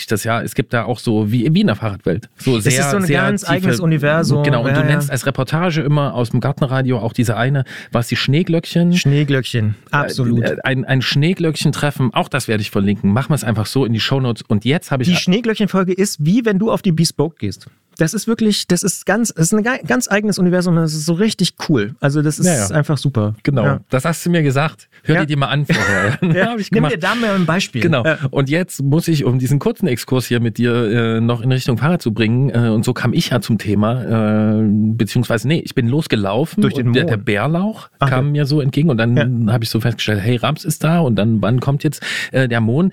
das ja. Es gibt da auch so, wie in der Fahrradwelt. So sehr, es ist so ein sehr ganz tiefe, eigenes Universum. Genau, und du nennst als Reportage immer aus dem Gartenradio auch diese eine, was die Schneeglöckchen. Schneeglöckchen, absolut. Ein Schneeglöckchen-Treffen, auch das werde ich verlinken. Machen wir es einfach so in die Shownotes. Und jetzt habe ich... Die Schneeglöckchen-Folge ist, wie wenn du auf die Bespoke gehst. Das ist wirklich, das ist ein ganz eigenes Universum, das ist so richtig cool. Also das ist einfach super. Genau, ja. Das hast du mir gesagt. Hör dir mal an vorher. Nimm dir da mal ein Beispiel. Genau. Und jetzt muss ich, um diesen kurzen Exkurs hier mit dir noch in Richtung Fahrrad zu bringen, und so kam ich ja zum Thema, beziehungsweise, ich bin losgelaufen durch den und der Bärlauch Ach, kam mir so entgegen und dann habe ich so festgestellt, hey, Raps ist da und dann, wann kommt jetzt der Mohn?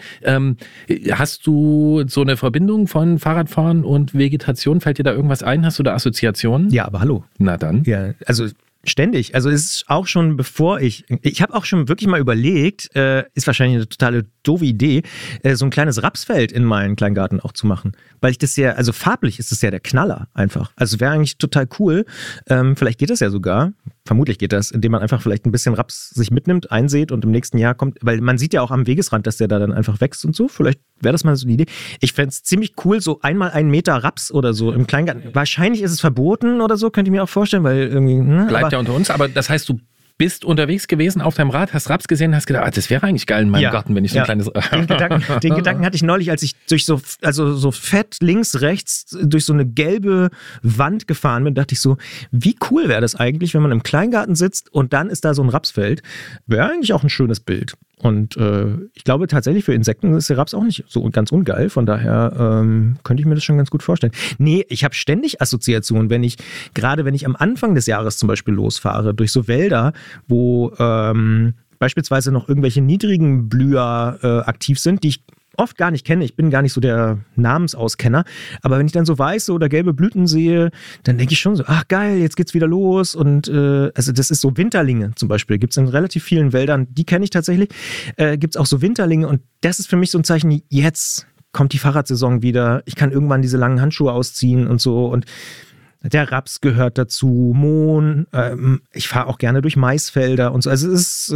Hast du so eine Verbindung von Fahrradfahren und Vegetation? Fällt dir da irgendwas ein? Hast du da Assoziationen? Ja, aber hallo. Na dann. Ja, also ständig. Also es ist auch schon bevor ich habe auch schon wirklich mal überlegt, ist wahrscheinlich eine totale doofe Idee, so ein kleines Rapsfeld in meinen Kleingarten auch zu machen. Weil ich das ja, also farblich ist das ja der Knaller einfach. Also wäre eigentlich total cool. Vielleicht geht das ja sogar. Vermutlich geht das, indem man einfach vielleicht ein bisschen Raps sich mitnimmt, einsät und im nächsten Jahr kommt, weil man sieht ja auch am Wegesrand, dass der da dann einfach wächst und so. Vielleicht wäre das mal so eine Idee. Ich fände es ziemlich cool, so einmal 1 Meter Raps oder so im Kleingarten. Wahrscheinlich ist es verboten oder so, könnt ihr mir auch vorstellen, weil irgendwie... Bleibt ja unter uns, aber das heißt, du bist unterwegs gewesen auf deinem Rad, hast Raps gesehen, hast gedacht, das wäre eigentlich geil in meinem Garten, wenn ich so ein kleines... Den Gedanken hatte ich neulich, als ich durch so fett links, rechts durch so eine gelbe Wand gefahren bin, dachte ich so, wie cool wäre das eigentlich, wenn man im Kleingarten sitzt und dann ist da so ein Rapsfeld. Wäre eigentlich auch ein schönes Bild. Und ich glaube tatsächlich für Insekten ist der Raps auch nicht so ganz ungeil. Von daher könnte ich mir das schon ganz gut vorstellen. Nee, ich habe ständig Assoziationen, wenn ich am Anfang des Jahres zum Beispiel losfahre, durch so Wälder, wo beispielsweise noch irgendwelche niedrigen Blüher aktiv sind, die ich oft gar nicht kenne. Ich bin gar nicht so der Namensauskenner. Aber wenn ich dann so weiße oder gelbe Blüten sehe, dann denke ich schon so, ach geil, jetzt geht's wieder los. Und also das ist so Winterlinge zum Beispiel. Gibt es in relativ vielen Wäldern, die kenne ich tatsächlich. Gibt es auch so Winterlinge und das ist für mich so ein Zeichen, jetzt kommt die Fahrradsaison wieder. Ich kann irgendwann diese langen Handschuhe ausziehen und so. Und der Raps gehört dazu, Mohn. Ich fahre auch gerne durch Maisfelder und so. Also es ist,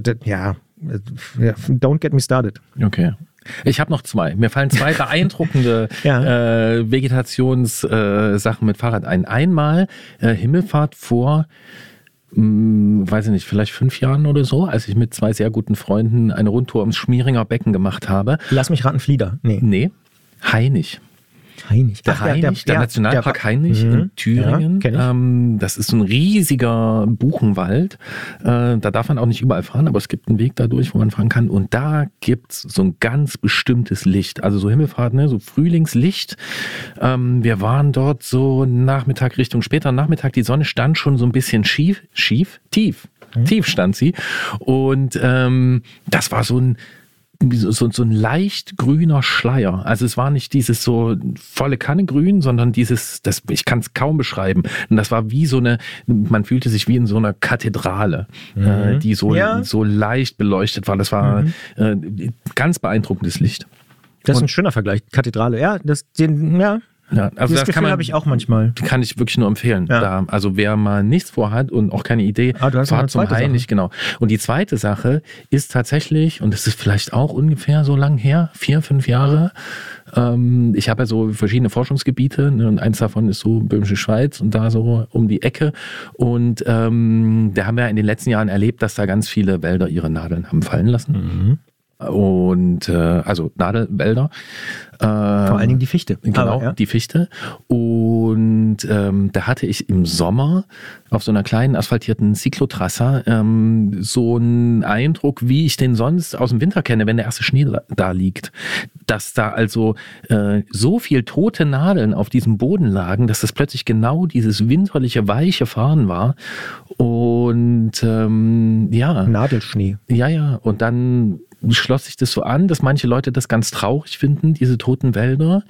don't get me started. Okay. Ich habe noch 2. Mir fallen 2 beeindruckende Vegetationssachen mit Fahrrad ein. Einmal Himmelfahrt vor, weiß ich nicht, vielleicht 5 Jahren oder so, als ich mit 2 sehr guten Freunden eine Rundtour ums Schmieringer Becken gemacht habe. Lass mich raten, Flieder. Nee. Hainich. Der Nationalpark Hainich in Thüringen. Ja, das ist so ein riesiger Buchenwald. Da darf man auch nicht überall fahren, aber es gibt einen Weg dadurch, wo man fahren kann. Und da gibt es so ein ganz bestimmtes Licht. Also so Himmelfahrt, so Frühlingslicht. Wir waren dort so später Nachmittag, die Sonne stand schon so ein bisschen tief stand sie. Und das war so ein leicht grüner Schleier. Also es war nicht dieses so volle Kanne grün, sondern ich kann es kaum beschreiben. Und das war wie man fühlte sich wie in so einer Kathedrale, die so leicht beleuchtet war. Das war ganz beeindruckendes Licht. Das ist ein schöner Vergleich. Kathedrale, ja. Ja, also das Gefühl habe ich auch manchmal. Kann ich wirklich nur empfehlen. Ja. Also wer mal nichts vorhat und auch keine Idee, fahrt zum Hainich, genau. Und die zweite Sache ist tatsächlich, und das ist vielleicht auch ungefähr so lang her, 4-5 Jahre, ich habe ja so verschiedene Forschungsgebiete, und eins davon ist so Böhmische Schweiz und da so um die Ecke. Und da haben wir in den letzten Jahren erlebt, dass da ganz viele Wälder ihre Nadeln haben fallen lassen. Und also Nadelwälder. Vor allen Dingen die Fichte. Genau, die Fichte. Und da hatte ich im Sommer auf so einer kleinen asphaltierten Cyclotrasse so einen Eindruck, wie ich den sonst aus dem Winter kenne, wenn der erste Schnee da liegt. Dass da also so viel tote Nadeln auf diesem Boden lagen, dass das plötzlich genau dieses winterliche, weiche Fahren war. Und Nadelschnee. Ja. Und dann schloss sich das so an, dass manche Leute das ganz traurig finden, diese toten Wälder.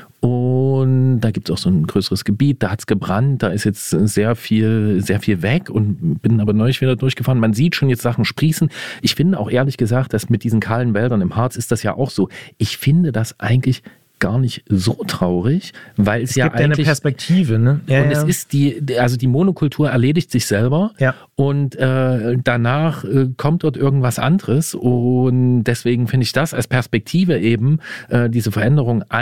Und da gibt es auch so ein größeres Gebiet, da hat es gebrannt, da ist jetzt sehr viel weg und bin aber neulich wieder durchgefahren. Man sieht schon jetzt Sachen sprießen. Ich finde auch ehrlich gesagt, dass mit diesen kahlen Wäldern im Harz ist das ja auch so. Ich finde das eigentlich gar nicht so traurig, weil es ja gibt eigentlich... eine Perspektive, ne? Ja, und es ist die Monokultur erledigt sich selber und danach kommt dort irgendwas anderes und deswegen finde ich das als Perspektive eben, diese Veränderung